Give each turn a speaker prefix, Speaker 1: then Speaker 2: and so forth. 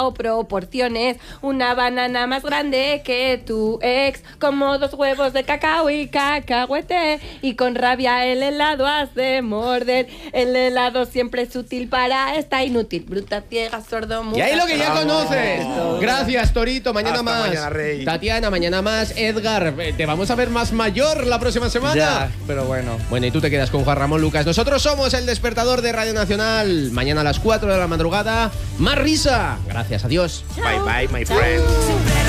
Speaker 1: guardado proporciones. Una banana más grande que tu ex, como 2 huevos de cacao y cacahuete. Y con rabia el helado has de morder. El helado siempre es útil para esta inútil, bruta, ciega, sordo, muda.
Speaker 2: Y ahí lo que ya conoces. Gracias, Torito. Mañana
Speaker 3: Hasta
Speaker 2: más.
Speaker 3: mañana, Rey.
Speaker 2: Tatiana, mañana más. Edgar, te vamos a ver más mayor la próxima semana.
Speaker 4: Ya, pero bueno.
Speaker 2: Bueno, y tú te quedas con Juan Ramón Lucas. Nosotros somos El Despertador de Radio Nacional. Mañana a las 4 de la madrugada. Más risa. Gracias, adiós.
Speaker 3: Bye bye, my friend.